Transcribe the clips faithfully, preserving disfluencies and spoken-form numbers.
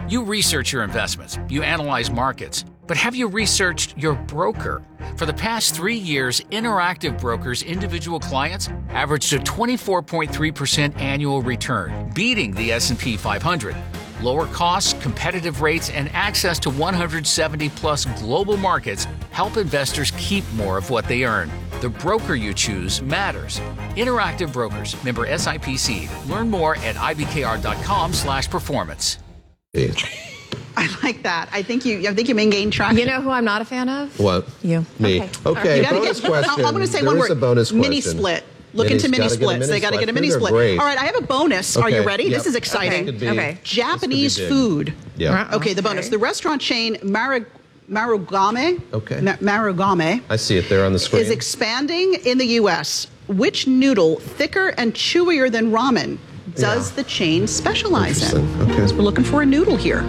You research your investments, you analyze markets, but have you researched your broker? For the past three years, Interactive Brokers' individual clients averaged a twenty-four point three percent annual return, beating the S and P five hundred. Lower costs, competitive rates, and access to one hundred seventy plus global markets help investors keep more of what they earn. The broker you choose matters. Interactive Brokers, member S I P C. Learn more at ibkr.com slash performance. I like that. I think you I think you may gain traction. You know who I'm not a fan of? What? You. Me. Okay. Okay, You gotta bonus get, question. I'm going to say There one is word. a bonus Mini question. split. Look Minis into mini gotta get a splits. mini They got to split. get a mini They're split. great. All right, I have a bonus. Are you Okay, ready? yep. This is exciting. This could be- Okay. Japanese this could be big. food. Yeah. Okay, the bonus. Okay. The restaurant chain Maru, Marugame, Okay. Ma- Marugame I see it there on the screen. is expanding in the U S. Which noodle, thicker and chewier than ramen, does Yeah. the chain specialize in? Interesting. Okay. We're looking for a noodle here.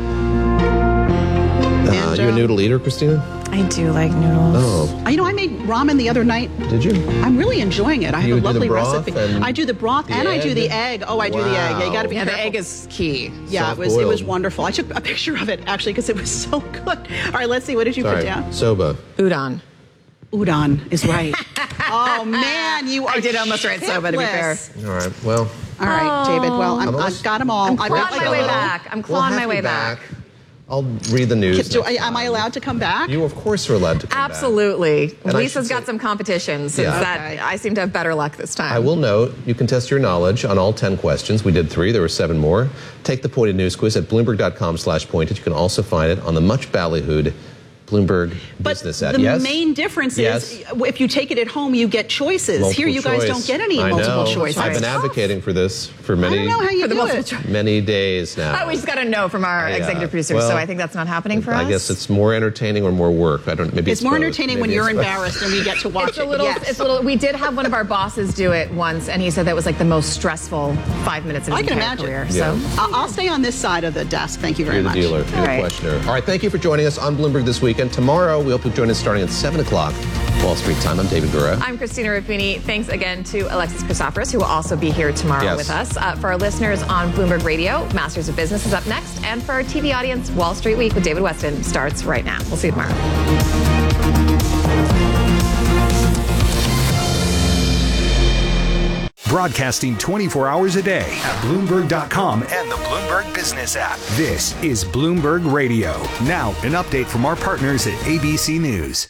Uh, And, you a um, noodle eater, Christina? I do like noodles. Oh, You know, I made ramen the other night. did you? I'm really enjoying it. I have You a do the lovely broth recipe. and I do the broth the and I do egg? the egg. Oh, I do the egg. Yeah, you got to be Yeah, the careful. egg is key. Yeah, it was it was Soft-boiled. wonderful. I took a picture of it actually because it was so good. All right, let's see. What did you Sorry. put down? Soba. Udon. Udon is right. Oh man, you are. I did almost write soba, to be fair. shitless. All right. Well, All right, David. Well, I'm, I'm I've almost- got them all. I'm I've clawing got like my a way little- back. I'm we'll clawing have my you way back. I'll read the news. Do, next am I time. allowed to come back? You, of course, are allowed to come back. Absolutely. And I Lisa's should got say- some competition since Yeah. that Okay. I seem to have better luck this time. I will note, you can test your knowledge on all ten questions. We did three. There were seven more. Take the Pointed News quiz at Bloomberg.com slash pointed. You can also find it on the much ballyhooed Bloomberg But Business app. the Yes? main difference Yes. is if you take it at home, you get choices. Multiple Here, you guys choice. don't get any I multiple know. choice. I've been It's tough. advocating for this for I many, don't know how you For the do multiple it. choice. many days now. Oh, we just got a no from our Yeah. executive producer, Well, so I think that's not happening for us. I guess it's more entertaining or more work. I don't. Maybe It's it's, more both. entertaining when Maybe you're it's both. embarrassed and we get to watch It's a it. little. Yes. It's a little. We did have one of our bosses do it once, and he said that was like the most stressful five minutes of his I can entire imagine. career. Yeah. So I'll I'll stay on this side of the desk. Thank you very You're the much. dealer. You're All the right. questioner. All right. Thank you for joining us on Bloomberg this weekend. Tomorrow, we hope you'll join us starting at seven o'clock Wall Street time. I'm David Gura. I'm Christina Ruffini. Thanks again to Alexis Christoforous, who will also be here tomorrow Yes. with us. Uh, for our listeners on Bloomberg Radio, Masters of Business is up next. And for our T V audience, Wall Street Week with David Weston starts right now. We'll see you tomorrow. Broadcasting twenty-four hours a day at Bloomberg dot com and the Bloomberg Business app. This is Bloomberg Radio. Now, an update from our partners at A B C News.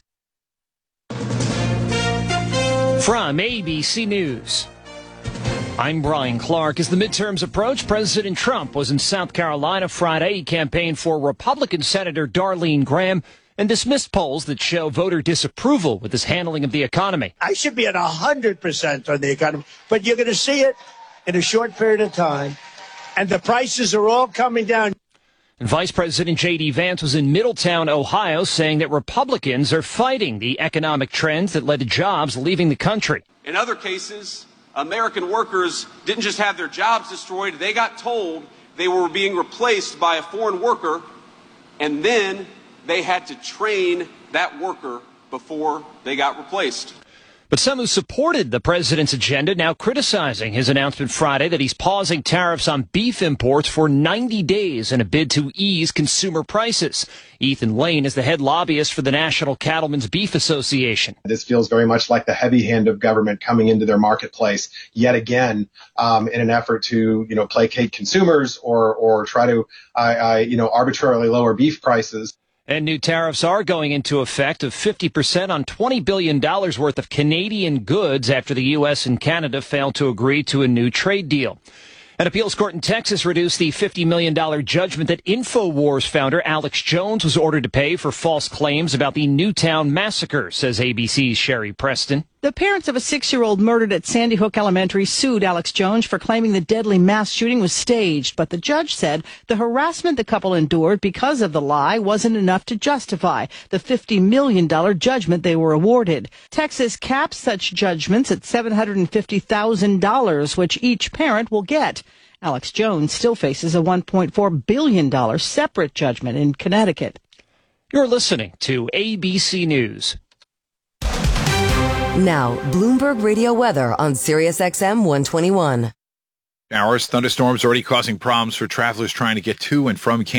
From A B C News, I'm Brian Clark. As the midterms approach, President Trump was in South Carolina Friday. He campaigned for Republican Senator Darlene Graham and dismissed polls that show voter disapproval with his handling of the economy. I should be at one hundred percent on the economy, but you're going to see it in a short period of time, and the prices are all coming down. And Vice President J D. Vance was in Middletown, Ohio, saying that Republicans are fighting the economic trends that led to jobs leaving the country. In other cases, American workers didn't just have their jobs destroyed, they got told they were being replaced by a foreign worker, and then they had to train that worker before they got replaced. But some who supported the president's agenda now criticizing his announcement Friday that he's pausing tariffs on beef imports for ninety days in a bid to ease consumer prices. Ethan Lane is the head lobbyist for the National Cattlemen's Beef Association. This feels very much like the heavy hand of government coming into their marketplace yet again, um, in an effort to, you know, placate consumers or or try to, uh, uh, you know, arbitrarily lower beef prices. And new tariffs are going into effect of fifty percent on twenty billion dollars worth of Canadian goods after the U S and Canada failed to agree to a new trade deal. An appeals court in Texas reduced the fifty million dollars judgment that InfoWars founder Alex Jones was ordered to pay for false claims about the Newtown massacre, says A B C's Sherry Preston. The parents of a six-year-old murdered at Sandy Hook Elementary sued Alex Jones for claiming the deadly mass shooting was staged, but the judge said the harassment the couple endured because of the lie wasn't enough to justify the fifty million dollars judgment they were awarded. Texas caps such judgments at seven hundred fifty thousand dollars, which each parent will get. Alex Jones still faces a one point four billion dollars separate judgment in Connecticut. You're listening to A B C News. Now, Bloomberg Radio weather on Sirius X M one twenty-one. Hours, thunderstorms already causing problems for travelers trying to get to and from Kansas.